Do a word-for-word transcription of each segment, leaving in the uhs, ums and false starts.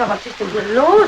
Aber was ist denn hier los?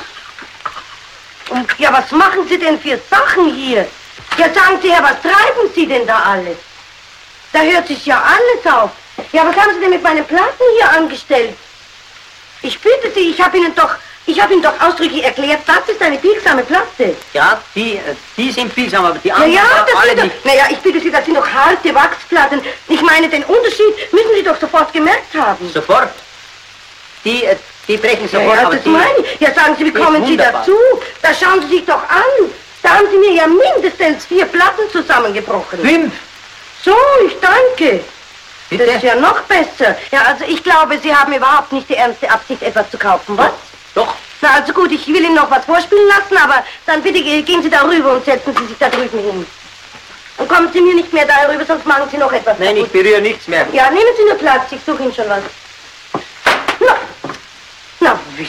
Und ja, was machen Sie denn für Sachen hier? Ja, sagen Sie her, was treiben Sie denn da alles? Da hört sich ja alles auf. Ja, was haben Sie denn mit meinen Platten hier angestellt? Ich bitte Sie, ich habe Ihnen doch, ich habe Ihnen doch ausdrücklich erklärt, das ist eine biegsame Platte. Ja, die, die sind biegsam, aber die anderen ja, ja, das alle sind nicht. Doch, naja, ich bitte Sie, das sind doch harte Wachsplatten. Ich meine, den Unterschied müssen Sie doch sofort gemerkt haben. Sofort? Die, die brechen sofort, ja, ja, aber das die... meine ich. Ja, sagen Sie, wie kommen Sie dazu? Da schauen Sie sich doch an. Da haben Sie mir ja mindestens vier Platten zusammengebrochen. Fünf? So, ich danke. Bitte? Das ist ja noch besser. Ja, also ich glaube, Sie haben überhaupt nicht die ernste Absicht, etwas zu kaufen, was? Doch. Doch. Na, also gut, ich will Ihnen noch was vorspielen lassen, aber dann bitte gehen Sie da rüber und setzen Sie sich da drüben hin. Und kommen Sie mir nicht mehr da rüber, sonst machen Sie noch etwas. Nein, kaputt. ich berühre nichts mehr. Ja, nehmen Sie nur Platz, ich suche Ihnen schon was. Na, na, wissen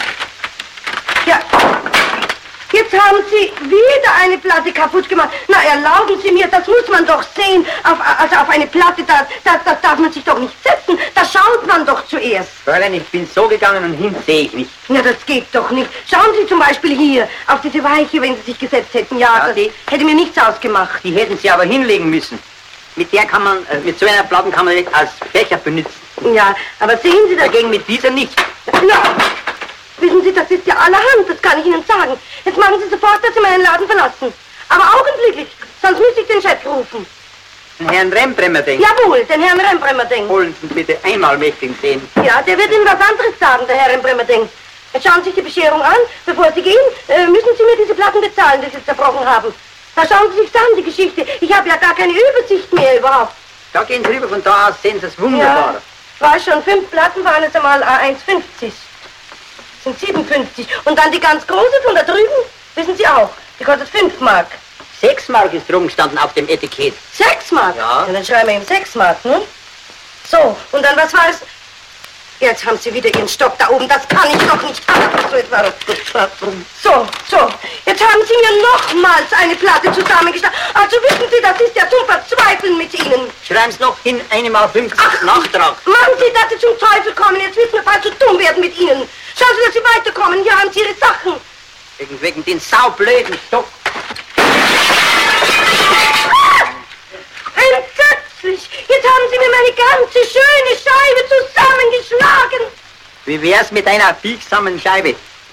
Sie. Ja, jetzt haben Sie wieder eine Platte kaputt gemacht. Na, erlauben Sie mir, das muss man doch sehen. Auf, also auf eine Platte, da, da, da darf man sich doch nicht setzen. Da schaut man doch zuerst. Fräulein, ich bin so gegangen und hin sehe ich nicht. Na, das geht doch nicht. Schauen Sie zum Beispiel hier, auf diese Weiche, wenn Sie sich gesetzt hätten. Ja, Ja, das die- hätte mir nichts ausgemacht. Die hätten Sie aber hinlegen müssen. Mit der kann man, äh, mit so einer Platte kann man nicht als Fächer benutzen. Ja, aber sehen Sie das? Dagegen mit dieser nicht. Na, wissen Sie, das ist ja allerhand, das kann ich Ihnen sagen. Jetzt machen Sie sofort, dass Sie meinen Laden verlassen. Aber augenblicklich, sonst müsste ich den Chef rufen. Den Herrn Rembremerding. Jawohl, den Herrn Rembremerding. Holen Sie bitte einmal mächtig sehen. Ja, der wird Ihnen was anderes sagen, der Herr Rembremerding. Jetzt schauen Sie sich die Bescherung an. Bevor Sie gehen, äh, müssen Sie mir diese Platten bezahlen, die Sie zerbrochen haben. Da schauen Sie sich an, die Geschichte. Ich habe ja gar keine Übersicht mehr überhaupt. Da gehen Sie rüber, von da aus sehen Sie es wunderbar. Ja, weiß schon, fünf Platten waren jetzt einmal eins fünfzig. Sind siebenundfünfzig. Und dann die ganz große von da drüben, wissen Sie auch, die kostet fünf Mark. Sechs Mark ist drum gestanden auf dem Etikett. Sechs Mark? Ja. Dann schreiben wir ihm sechs Mark, ne? So, und dann was war es? Jetzt haben Sie wieder Ihren Stock da oben. Das kann ich doch nicht haben. So, jetzt war so, so. Jetzt haben Sie mir nochmals eine Platte zusammengestellt. Also wissen Sie, das ist ja zum Verzweifeln mit Ihnen. Schreiben Sie noch hin, eine mal fünfzig Nachtrag. Machen Sie, dass Sie zum Teufel kommen. Jetzt wird mir bald zu dumm werden mit Ihnen. Schauen Sie, dass Sie weiterkommen. Hier haben Sie Ihre Sachen. Wegen, wegen den saublöden Stock. Entsetzlich! Jetzt haben Sie mir meine ganze schöne Scheibe zusammengeschlagen! Wie wär's mit einer biegsamen Scheibe?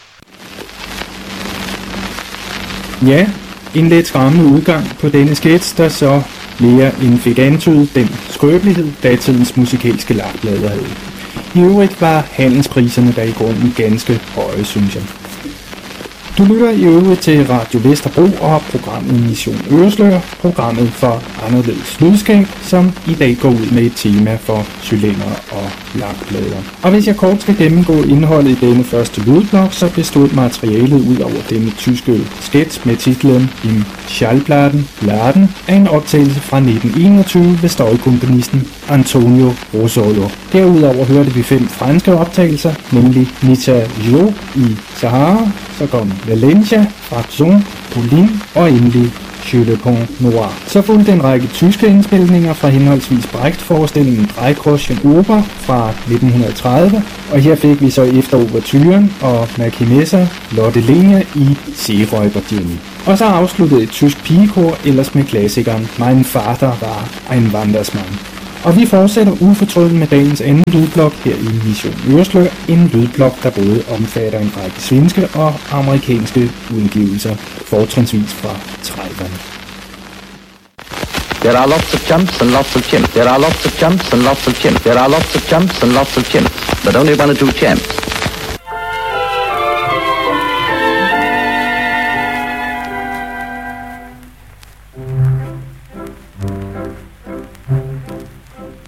Ja, en lidt skræmmende udgang på denne sketch, der så mere end fik antydet den skrøbelighed, datidens musikalske lakplader havde. I øvrigt var handelspriserne der i grunden ganske høje, synes jeg. Du lytter i øvrigt til Radio Vesterbro og programmet Mission Øreslør, programmet for anderledes lydskab, som i dag går ud med et tema for cylinder og lakplader. Og hvis jeg kort skal gennemgå indholdet i denne første lydblok, så bestod materialet ud over denne tyske sketch med titlen Im Schallplatten Laden af en optagelse fra nitten enogtyve ved støjkomponisten Antonio Rosolo. Derudover hørte vi fem franske optagelser, nemlig Nita Jo i Sahara, så kom Valencia, Fraktion, Pauline og endelig Jeu de Pont Noir. Så fulgte en række tyske indspilninger fra henholdsvis Brecht-forestillingen Dreigroschen Oper fra nitten tredive, og her fik vi så efter ouverturen og Machinessa Lotte Lenya i Seeräuber-Jenny. Og så afsluttede et tysk pigekor ellers med klassikeren Mein Vater war ein Wandersmann. Og vi fortsætter ufortrødent med dagens anden lydblok her i Mission Øreslør, en lydblok, der både omfatter en række svenske og amerikanske udgivelser, fortrinsvis fra trediverne. There are lots of jumps and lots of chimps. There are lots of jumps and lots of chimps. There are lots of jumps and lots of chimps, but only one or two champs.